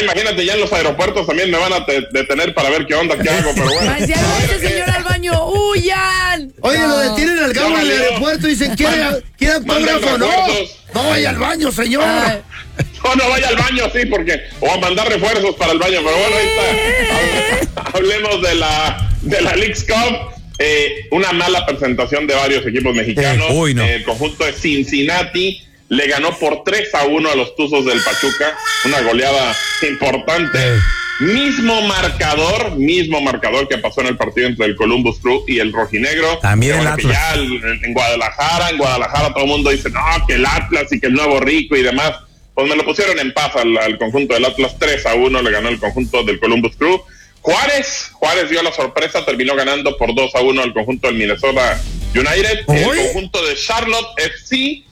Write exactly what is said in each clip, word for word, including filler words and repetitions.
imagínate, ya en los aeropuertos también me van a te- detener para ver qué onda, qué hago, pero bueno. Ay, ya no, ese señor al baño, huyan. Oye, No. lo detienen al cabo del aeropuerto y dicen, ¿quiere, ¿quiere autógrafo? No, no vaya al baño, señor. Ay. No, no vaya al baño, sí, porque... O a mandar refuerzos para el baño, pero bueno, ahí está. Hablemos de la, de la Leagues Cup. Eh, una mala presentación de varios equipos mexicanos. Eh, uy, no. El conjunto de Cincinnati le ganó por tres a uno a los Tuzos del Pachuca. Una goleada importante. Eh. Mismo marcador, mismo marcador que pasó en el partido entre el Columbus Crew y el Rojinegro. También Que el bueno, que Atlas. ya el- en Guadalajara, en Guadalajara todo el mundo dice, no, que el Atlas y que el Nuevo Rico y demás. Pues me lo pusieron en paz al, al conjunto del Atlas. Tres a uno le ganó el conjunto del Columbus Crew. Juárez, Juárez dio la sorpresa, terminó ganando por dos a uno al conjunto del Minnesota United. ¿Oye? El conjunto de Charlotte F C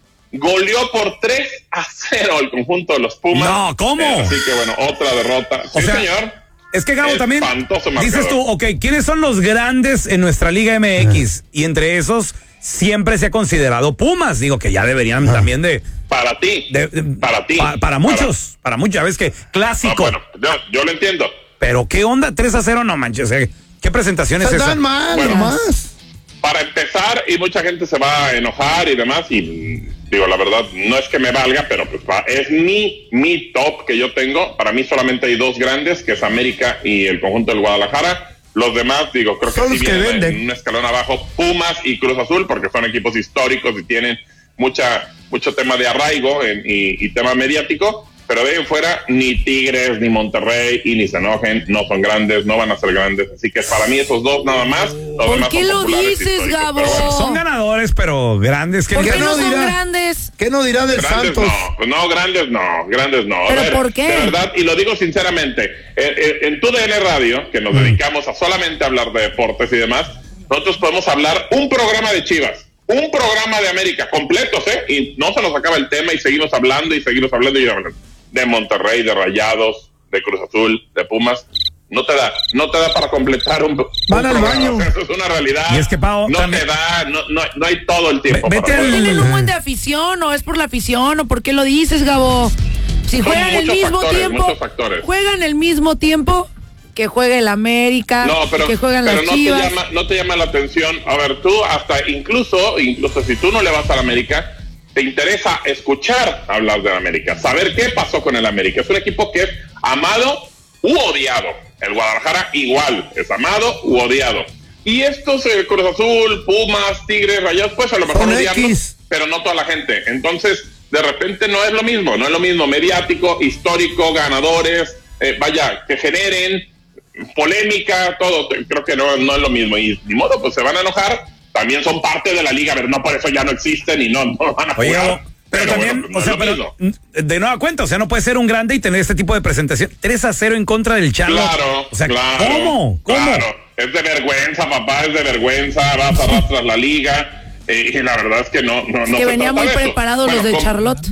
goleó por tres a cero al conjunto de los Pumas. No, ¿cómo? Eh, así que bueno, otra derrota. O Sí, sea, señor. Es que, Gabo, también Espantoso marcador. dices tú, ok, ¿quiénes son los grandes en nuestra Liga M X? Y entre esos siempre se ha considerado Pumas. Digo que ya deberían también de... Para ti, de- de- para ti. pa- para muchos, para, muchos, ya ves que Ah, clásico. bueno, yo, yo lo entiendo. Pero ¿qué onda? tres a cero, no manches. eh. ¿Qué presentación es Se esa? dan mal, Bueno. nomás. Para empezar, y mucha gente se va a enojar y demás, y mm, digo, la verdad, no es que me valga, pero pues va, es mi, mi top que yo tengo. Para mí solamente hay dos grandes, que es América y el conjunto del Guadalajara. Los demás, digo, creo que Son sí los que vienen venden. en un escalón abajo, Pumas y Cruz Azul, porque son equipos históricos y tienen mucha mucho tema de arraigo en- y, y tema mediático. Pero de ahí en fuera, ni Tigres, ni Monterrey, y ni se enojen, no son grandes, no van a ser grandes. Así que para mí esos dos nada más. Los ¿Por demás qué son lo populares, dices, históricos, Gabo? pero bueno. Son ganadores, pero grandes. Que ¿Por qué ¿Qué no no son dirá? grandes? ¿Qué no dirá del Grandes Santos? no, pues no, grandes no, grandes no. A ¿Pero ver, por qué? De verdad, y lo digo sinceramente, en, en, en tu D N Radio, que nos dedicamos a solamente hablar de deportes y demás, nosotros podemos hablar un programa de Chivas, un programa de América, completos, ¿eh? Y no se nos acaba el tema y seguimos hablando y seguimos hablando y hablando. De Monterrey, de Rayados, de Cruz Azul, de Pumas. No te da, no te da para completar un, un Van al programa. baño. O sea, eso es una realidad. Y es que, Pao, no también- te da, no, no, no hay todo el tiempo. Ve- vete para al- poder- ¿Tienen un buen de afición o es por la afición o por qué lo dices, Gabo? Si Son juegan el muchos mismo factores, tiempo, muchos factores. juegan el mismo tiempo que juegue el América, No, pero, que juegan pero las no, te Chivas. llama, no te llama la atención. A ver, tú hasta incluso, incluso si tú no le vas al América, te interesa escuchar hablar del América, saber qué pasó con el América. Es un equipo que es amado u odiado. El Guadalajara igual, es amado u odiado. Y estos, eh, Cruz Azul, Pumas, Tigres, Rayados, pues a lo mejor Son odiarlos, X. pero no toda la gente. Entonces, de repente no es lo mismo, no es lo mismo mediático, histórico, ganadores, eh, vaya, que generen polémica, todo, creo que no, no es lo mismo. Y ni modo, pues se van a enojar, también son parte de la liga, pero no por eso ya no existen y no, no van a Oye, jugar. Gabo, pero, también, bueno, no o sea, es lo pero mismo. de nueva cuenta, o sea, no puede ser un grande y tener este tipo de presentación. tres a cero en contra del Charlotte. Claro, O sea, claro. ¿cómo? ¿Cómo? Claro, es de vergüenza, papá, es de vergüenza, vas a arrastrar la liga. Eh, y la verdad es que no, no, Es no que se venían trata muy de eso. preparados Bueno, los de com- Charlotte.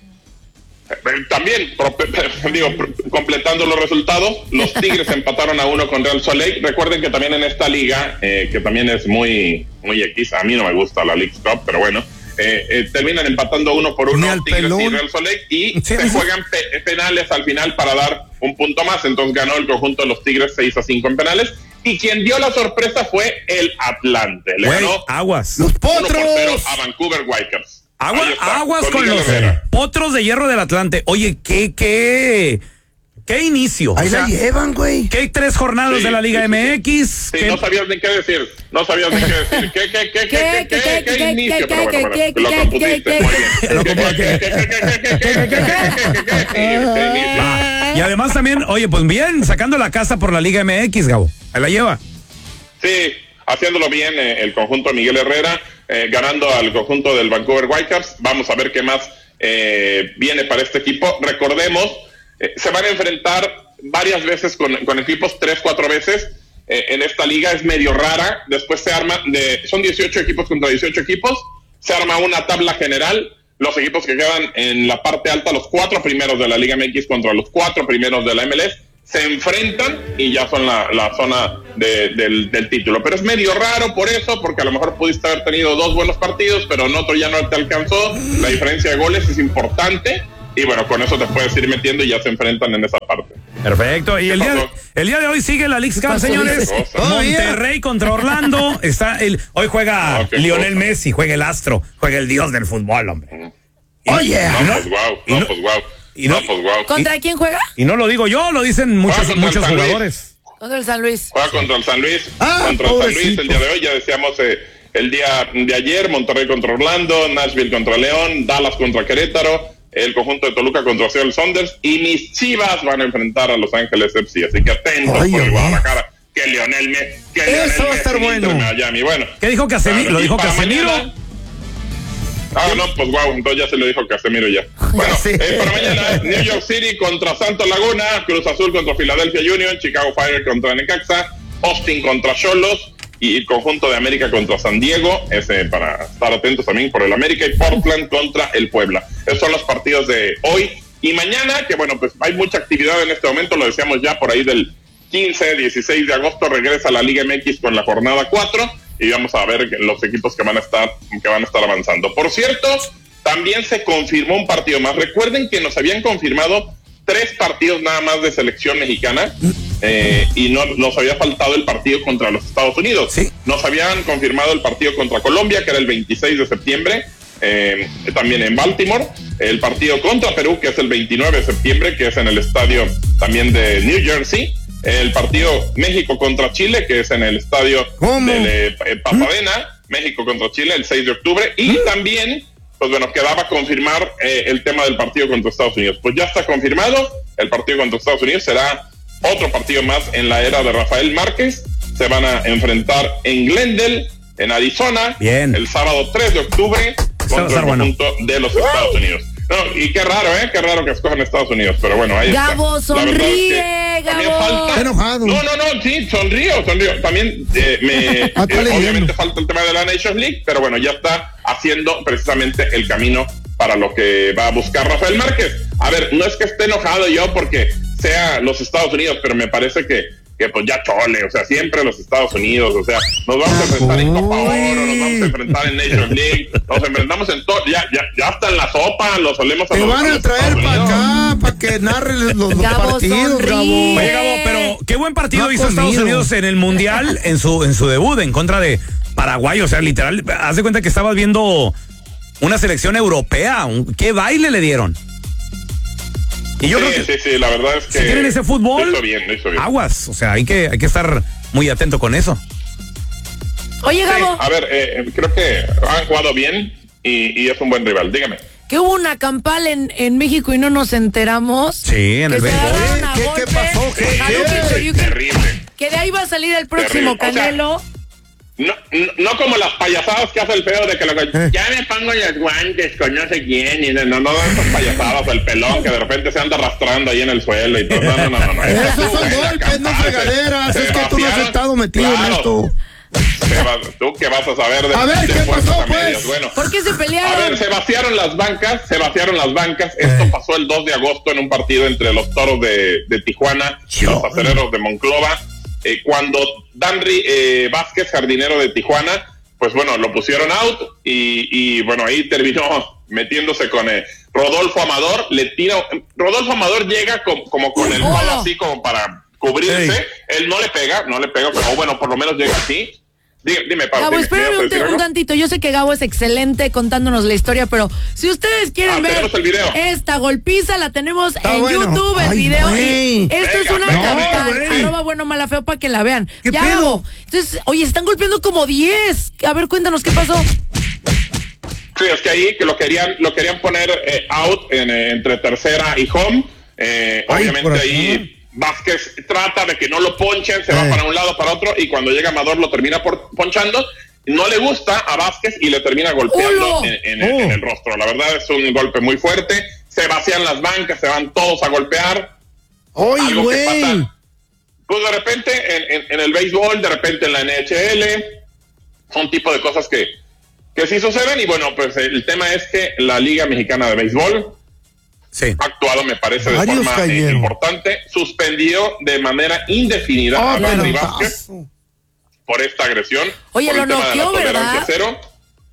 Eh, También, pro- digo, pro- completando los resultados, los Tigres empataron a uno con Real Soleil. Recuerden que también en esta liga, eh, que también es muy muy X, a mí no me gusta la Leagues Cup, pero bueno, eh, eh, terminan empatando uno por Ni uno al Tigres pelón. y Real Soleil y Sí, se sí. juegan pe- penales al final para dar un punto más. Entonces ganó el conjunto de los Tigres seis a cinco en penales. Y quien dio la sorpresa fue el Atlante. Le Güey, ganó aguas. Los uno por cero potros. a Vancouver Whitecaps. Agua- Ahí está, aguas con Miguel los Herrera. potros de hierro del Atlante. Oye, qué, qué, qué inicio. Ahí O sea, la llevan, güey. que hay tres jornadas Sí, de la Liga sí, sí, M X. Sí, que- no sabías ni qué decir, no sabías ni qué decir. ¿Qué, qué, qué, qué, qué, qué, qué, qué inicio? Pero bueno, bueno, lo compusiste, muy bien. Lo ¿Qué, qué, compusiste. qué, qué, qué, qué, qué, qué, qué, qué, qué, qué inicio? Ah, y además también, oye, pues bien, sacando la casa por la Liga M X, Gabo. Ahí la lleva. Sí, haciéndolo bien eh, el conjunto de Miguel Herrera, eh, ganando al conjunto del Vancouver Whitecaps. Vamos a ver qué más eh, viene para este equipo. Recordemos, eh, se van a enfrentar varias veces con, con equipos, tres, cuatro veces. Eh, en esta liga es medio rara. Después se arma, de, son dieciocho equipos contra dieciocho equipos. Se arma una tabla general. Los equipos que quedan en la parte alta, los cuatro primeros de la Liga M X contra los cuatro primeros de la M L S, se enfrentan y ya son la, la zona de, del, del título. Pero es medio raro por eso, porque a lo mejor pudiste haber tenido dos buenos partidos, pero en otro ya no te alcanzó. La diferencia de goles es importante y bueno, con eso te puedes ir metiendo y ya se enfrentan en esa parte. Perfecto, y el día, de, el día de hoy sigue la Leagues Cup, señores. Monterrey contra Orlando. Está el, hoy juega okay, Lionel cosa. Messi, juega el astro, juega el dios del fútbol, hombre. Oye, oh, yeah. no, pues wow, no, no, pues wow. Y no, no, pues wow. ¿Contra y, quién juega? Y no lo digo yo, lo dicen muchos, muchos jugadores. Contra el San Luis. Juega contra el San Luis. Ah, contra el San Luis el día de hoy, ya decíamos eh, el día de ayer, Monterrey contra Orlando, Nashville contra León, Dallas contra Querétaro, el conjunto de Toluca contra Seattle Sounders y mis Chivas van a enfrentar a Los Ángeles F C, así que atentos Ay, por el Guadalajara, que Lionel Messi, que Lionel Eso va a estar bueno. Miami. Bueno. ¿Qué dijo Casemiro? ¿Lo dijo Casemiro? Ah, no, pues wow, entonces ya se lo dijo Casemiro ya. Bueno, sí. eh, para mañana, New York City contra Santos Laguna, Cruz Azul contra Philadelphia Union, Chicago Fire contra Necaxa, Austin contra Xolos y el conjunto de América contra San Diego, ese para estar atentos también por el América, y Portland contra el Puebla. Esos son los partidos de hoy y mañana, que bueno, pues hay mucha actividad en este momento, lo decíamos ya por ahí del quince, dieciséis de agosto, regresa la Liga M X con la jornada cuatro. Y vamos a ver los equipos que van a estar que van a estar avanzando. Por cierto, también se confirmó un partido más. Recuerden que nos habían confirmado tres partidos nada más de selección mexicana eh, y no nos había faltado el partido contra los Estados Unidos. Sí. Nos habían confirmado el partido contra Colombia, que era el veintiséis de septiembre, eh, también en Baltimore. El partido contra Perú, que es el veintinueve de septiembre, que es en el estadio también de New Jersey. El partido México contra Chile, que es en el estadio de eh, Pasadena, ¿Mm? México contra Chile, el seis de octubre, y ¿Mm? también, pues bueno, quedaba confirmar eh, el tema del partido contra Estados Unidos. Pues ya está confirmado, el partido contra Estados Unidos será otro partido más en la era de Rafael Márquez. Se van a enfrentar en Glendale, en Arizona, Bien. el sábado tres de octubre, contra el conjunto bueno. de los Estados Unidos. No, y qué raro, ¿eh? Qué raro que escojan Estados Unidos, pero bueno, ahí Gabo, está. sonríe, es que Gabo. Falta... Está enojado. No, no, no, sí, sonrío, sonrío. También eh, me, eh, obviamente falta el tema de la Nations League, pero bueno, ya está haciendo precisamente el camino para lo que va a buscar Rafael Márquez. A ver, no es que esté enojado yo porque sea los Estados Unidos, pero me parece que que pues ya chole, o sea, siempre los Estados Unidos, o sea, nos vamos a enfrentar en Copa Oro, nos vamos a enfrentar en Nations League, nos enfrentamos en todo, ya, ya, ya hasta en la sopa, lo solemos a Te los, van a, a traer para acá, para que narre los, los Gabo, partidos, sonríe. Gabo. Oye, Gabo, pero qué buen partido No hizo comido. Estados Unidos en el Mundial en su en su debut en contra de Paraguay, o sea, literal, haz de cuenta que estabas viendo una selección europea, un, qué baile le dieron. Y yo sí, creo que sí, sí, la verdad es que si tienen ese fútbol, lo hizo bien, lo hizo bien. aguas, o sea, hay que hay que estar muy atento con eso. Oye, Gabo. Sí, a ver, eh, creo que han jugado bien y, y es un buen rival, dígame. Que hubo una campal en, en México y no nos enteramos. Sí, en el béisbol. ¿Qué, ¿Qué pasó? ¿Qué, qué? Es terrible. Que de ahí va a salir el próximo Terrible. Canelo. O sea, No, no, no como las payasadas que hace el feo de que lo que eh. ya me pongo los guantes con no sé quién y no, no, no esas payasadas, el pelón que de repente se anda arrastrando ahí en el suelo y todo. No, no, no, no. no. Esos son golpes, no fregaderas. Es que tú no has estado metido claro. en esto. ¿Tú qué vas a saber de A ver, de ¿qué pasó, pues? Bueno, ¿Por qué se pelearon? a ver, se vaciaron las bancas, se vaciaron las bancas. Esto Eh. pasó el dos de agosto en un partido entre los Toros de, de Tijuana y los Acereros de Monclova. Eh, cuando Danry eh, Vázquez, jardinero de Tijuana, pues bueno, lo pusieron out y, y bueno, ahí terminó metiéndose con eh, Rodolfo Amador, le tira, Rodolfo Amador llega com, como con el palo así como para cubrirse, Ey. él no le pega, no le pega, pero bueno, por lo menos llega así. Dime, dime Pablo. Gabo, dime, espérame un, te- un tantito. Yo sé que Gabo es excelente contándonos la historia, pero si ustedes quieren Ah, ver tenemos el video. esta golpiza, la tenemos Está en bueno. YouTube, el Ay, video. güey. Y esto es Venga, una venga, campal. venga, güey. Arroba bueno, mala, feo, para que la vean. ¿Qué Ya, pedo? Gabo. Entonces, oye, están golpeando como diez. A ver, cuéntanos qué pasó. Sí, es que ahí que lo querían, lo querían poner eh, out en, eh, entre tercera y home. Eh, Ay, obviamente corazón. ahí Vázquez trata de que no lo ponchen, se va Eh. para un lado, para otro, y cuando llega Amador lo termina por, ponchando. No le gusta a Vázquez y le termina golpeando ¡Ulo! en, en- Oh. en el rostro. La verdad es un golpe muy fuerte. Se vacían las bancas, se van todos a golpear. ¡Ay, Algo que güey! pasa, pues de repente en, en- en el béisbol, de repente en la N H L, son tipo de cosas que, que sí suceden. Y bueno, pues el tema es que la Liga Mexicana de Béisbol Sí. ha actuado, me parece, de Varios forma eh, cayeron. importante. Suspendió de manera indefinida Oh, a Danry pelotazo. Vázquez por esta agresión. Oye, por lo el tema de la noqueó, tolerancia ¿verdad? cero.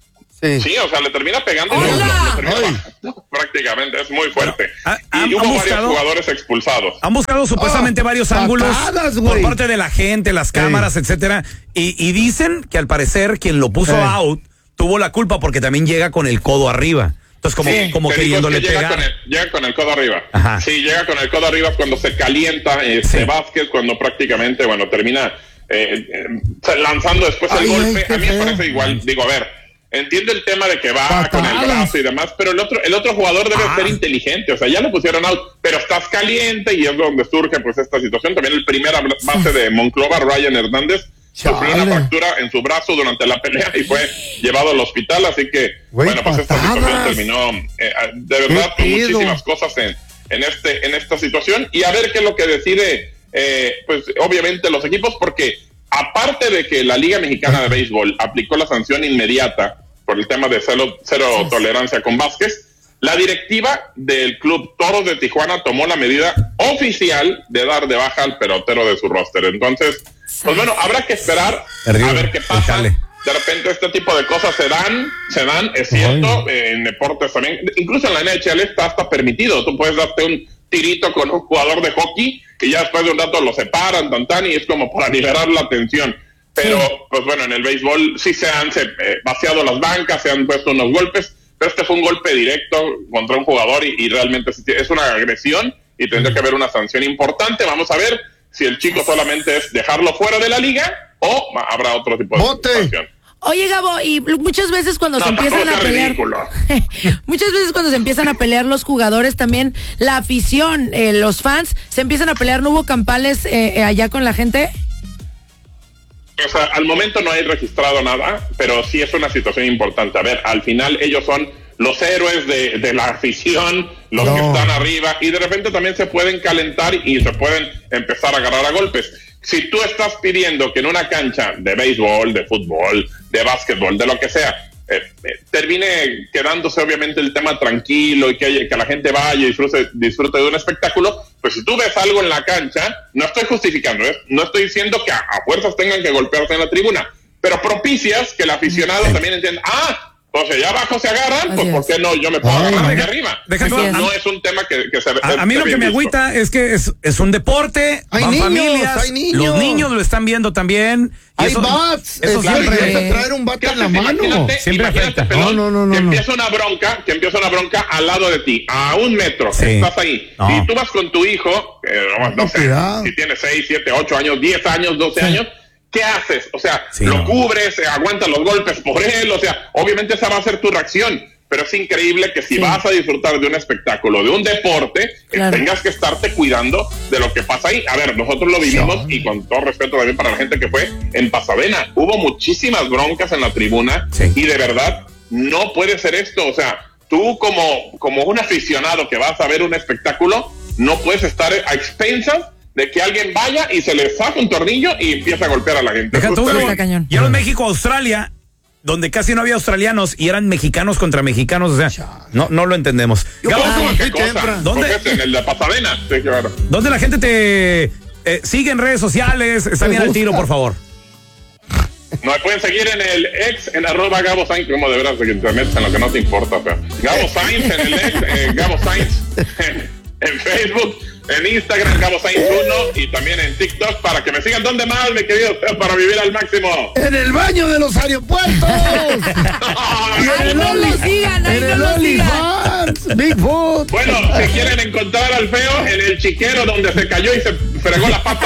Sí. Sí, o sea, le termina pegando y lo, lo- lo termina bajando, prácticamente, es muy fuerte. Bueno, ha- y han- hubo han varios buscado- jugadores expulsados. Han buscado supuestamente Oh, varios patadas, ángulos por güey. parte de la gente, las cámaras, etcétera. Y, y dicen que al parecer quien lo puso Eh. out tuvo la culpa porque también llega con el codo arriba. Entonces, como, Sí, como te digo, queriéndole es que llega pegar. con, el, llega con el codo arriba. Ajá. Sí, llega con el codo arriba cuando se calienta este Sí. Vázquez, cuando prácticamente, bueno, termina eh, eh, lanzando después el Ay, golpe. ay, qué A mí me feo. parece igual. Digo, a ver, entiendo el tema de que va Patadas. con el brazo y demás, pero el otro, el otro jugador debe ser inteligente. O sea, ya lo pusieron out, pero estás caliente y es donde surge pues esta situación. También el primer base de Monclova, Ryan Hernández, sufrió una Chale. fractura en su brazo durante la pelea y fue llevado al hospital, así que, Güey, bueno, pues esta patadas. situación terminó, eh, de verdad, ¿Qué con pedo? muchísimas cosas en, en, este, en esta situación, y a ver qué es lo que decide, eh, pues, obviamente los equipos, porque aparte de que la Liga Mexicana de Béisbol aplicó la sanción inmediata por el tema de cero, cero tolerancia con Vázquez, la directiva del club Toros de Tijuana tomó la medida oficial de dar de baja al pelotero de su roster. Entonces, pues bueno, habrá que esperar Perdió, a ver qué pasa. déjale. De repente este tipo de cosas se dan, se dan, es cierto, eh, en deportes también, incluso en la N H L está hasta permitido, tú puedes darte un tirito con un jugador de hockey y ya después de un rato lo separan, tan, tan, y es como para liberar la tensión. Pero, pues bueno, en el béisbol sí se han se, eh, vaciado las bancas, se han puesto unos golpes, pero este fue un golpe directo contra un jugador y, y realmente es una agresión y tendría que haber una sanción importante. Vamos a ver si el chico solamente es dejarlo fuera de la liga o habrá otro tipo de Bote. sanción. Oye, Gabo, y muchas veces cuando No, se empiezan tampoco a sea pelear, ridículo. muchas veces cuando se empiezan a pelear los jugadores, también la afición, eh, los fans, se empiezan a pelear. ¿No hubo campales eh, eh, allá con la gente? O sea, al momento no hay registrado nada, pero sí es una situación importante. A ver, al final ellos son los héroes de, de la afición, los No. que están arriba, y de repente también se pueden calentar y se pueden empezar a agarrar a golpes. Si tú estás pidiendo que en una cancha de béisbol, de fútbol, de básquetbol, de lo que sea, eh, eh, termine quedándose obviamente el tema tranquilo y que, haya- que la gente vaya y disfrute, disfrute de un espectáculo, pues si tú ves algo en la cancha, no estoy justificando, ¿eh? No estoy diciendo que a, a fuerzas tengan que golpearse en la tribuna, pero propicias que el aficionado también entienda, ah, pues allá abajo se agarran, Así pues es. ¿por qué no? Yo me puedo Ay, agarrar aquí deja- arriba. deja no, tú- no es un tema que, que se A, a mí se lo que bien me visto. agüita es que es, es un deporte, Hay van niños, familias, hay niños. los niños lo están viendo también. y Hay eso- bats. eso Eso siempre- siempre traer un bate ¿Qué en la haces? mano. Imagínate, Siempre imagínate, afecta. pelón, No, no, no, que no, no. empieza una bronca, que empieza una bronca al lado de ti, a un metro, Sí. estás ahí, No. y tú vas con tu hijo, eh, no, no sé, Cuidado. si tiene seis, siete, ocho años, diez años, doce años, ¿qué haces? O sea, Sí, lo no. cubres, eh, aguantas los golpes por él, o sea, obviamente esa va a ser tu reacción. Pero es increíble que si Sí. vas a disfrutar de un espectáculo, de un deporte, eh, Claro. tengas que estarte cuidando de lo que pasa ahí. A ver, nosotros lo vivimos y con todo respeto también para la gente que fue en Pasadena. Hubo muchísimas broncas en la tribuna Sí. y de verdad no puede ser esto. O sea, tú como, como un aficionado que vas a ver un espectáculo, no puedes estar a expensas de que alguien vaya y se le saca un tornillo y empieza a golpear a la gente. Deja tú, Justo Está ahí. cañón. Llegaron México a Australia, donde casi no había australianos y eran mexicanos contra mexicanos, o sea, no, no lo entendemos. Yo Gabo, paso ¿Qué aquí cosa? temprano. ¿Dónde? Porque es en el de Pasadena. Sí, claro. ¿dónde la gente te eh, sigue en redes sociales? Está Me bien al gusta. tiro, por favor. Nos pueden seguir en el ex, en arroba Gabo Sainz, como de veras que te metes en lo que no te importa, pero Gabo Sainz en el ex, eh, Gabo Sainz en, en Facebook, en Instagram, Gabo Sainz uno y también en TikTok para que me sigan. ¿Dónde más, mi querido Teo, para vivir al máximo? En el baño de los aeropuertos. Ahí no lo sigan, ahí En no el lo sigan. OnlyFans. Bigfoot. Bueno, si quieren encontrar al feo, en el chiquero donde se cayó y se fregó la pata